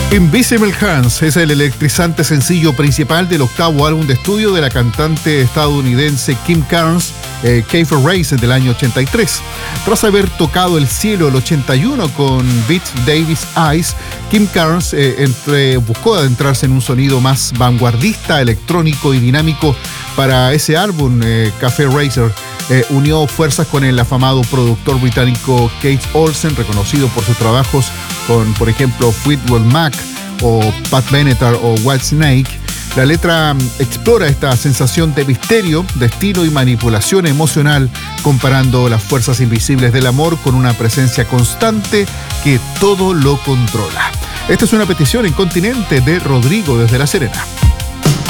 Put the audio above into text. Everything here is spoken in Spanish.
Invisible Hands es el electrizante sencillo principal del octavo álbum de estudio de la cantante estadounidense Kim Carnes, Kafer Race, del año 83. Tras haber tocado el cielo el 81 con Beat Davis Eyes, Kim Carnes buscó adentrarse en un sonido más vanguardista, electrónico y dinámico para ese álbum. Cafe Racer unió fuerzas con el afamado productor británico Keith Olsen, reconocido por sus trabajos con, por ejemplo, Fleetwood Mac o Pat Benatar o Whitesnake. La letra explora esta sensación de misterio, destino y manipulación emocional, comparando las fuerzas invisibles del amor con una presencia constante que todo lo controla. Esta es una petición en Continente de Rodrigo desde La Serena.